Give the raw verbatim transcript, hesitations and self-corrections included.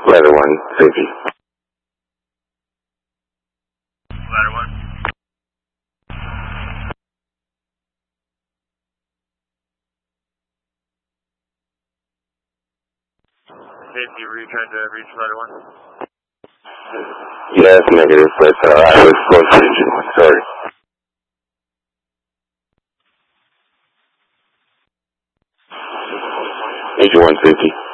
Ladder one, fifty. Ladder one. Fifty, were you trying to reach ladder one? Yes, negative, but uh, I was close to engine one, sorry. Engine one fifty.